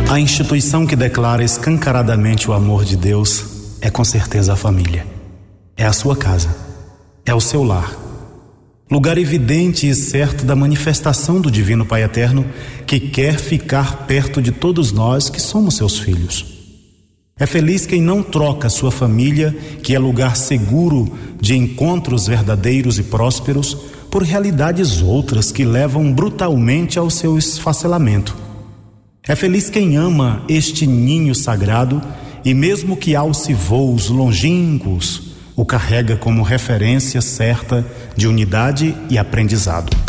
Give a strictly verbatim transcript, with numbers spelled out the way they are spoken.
A instituição que declara escancaradamente o amor de Deus é com certeza a família. É a sua casa, é o seu lar. Lugar evidente e certo da manifestação do Divino Pai Eterno, que quer ficar perto de todos nós que somos seus filhos. É feliz quem não troca sua família, que é lugar seguro de encontros verdadeiros e prósperos, por realidades outras que levam brutalmente ao seu esfacelamento. É feliz quem ama este ninho sagrado e, mesmo que alce voos longínquos, o carrega como referência certa de unidade e aprendizado.